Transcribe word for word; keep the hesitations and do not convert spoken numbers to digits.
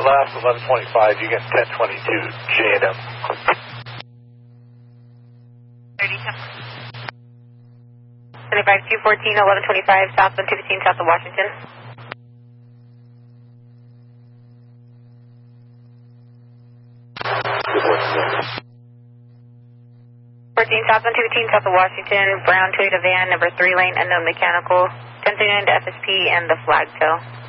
Last eleven twenty-five, you get ten twenty-two J and M. seventy-five two fourteen, eleven twenty-five, southbound two fifteen, south of Washington. fourteen, southbound two fifteen, south of Washington, brown Toyota van, number three lane, unknown mechanical, ten thirty-nine to F S P and the flag tail.